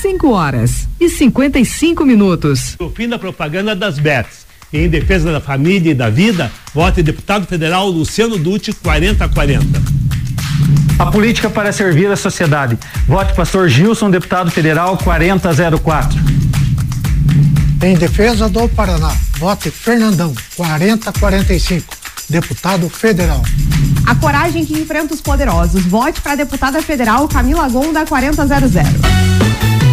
5h55. O fim da propaganda das bets. Em defesa da família e da vida, vote deputado federal Luciano Dutti 4040. A política para servir a sociedade. Vote pastor Gilson, deputado federal 4004. Em defesa do Paraná, vote Fernandão 4045, deputado federal. A coragem que enfrenta os poderosos. Vote para a deputada federal Camila Gonda 4000.